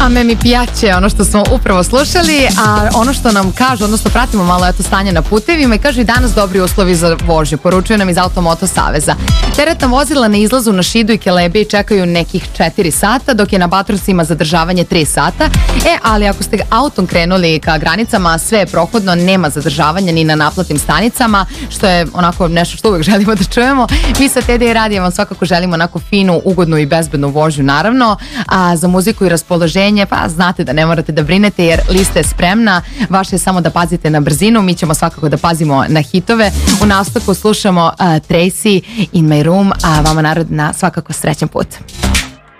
me mi pijaće, ono što smo upravo slušali, a ono što nam kažu, odnosno pratimo malo stanje na putevima i kaže i danas dobri uslovi za vožnju, poručuju nam iz Automoto Saveza. Teretna vozila na izlazu na Šidu i Kelebiji čekaju nekih 4 sata, dok je na Batrovcima zadržavanje 3 sata. Ali ako ste autom krenuli ka granicama, sve je prohodno, nema zadržavanja ni na naplatnim stanicama, što je onako nešto što uvek želimo da čujemo. Mi sa TDI Radija vam svakako želimo onako finu, ugodnu i bezbednu vožnju, naravno. A za muziku i raspoloženje, pa znate da ne morate da brinete jer lista je spremna. Vaše je samo da pazite na brzinu, mi ćemo svakako da pazimo na hitove. U nastavku slušamo Tracy in my room, a vama narod na svakako srećan put.